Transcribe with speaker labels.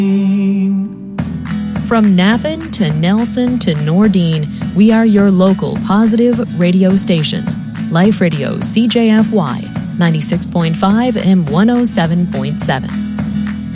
Speaker 1: From Napan to Nelson to Nordine, we are your local positive radio station. Life Radio CJFY 96.5 and 107.7.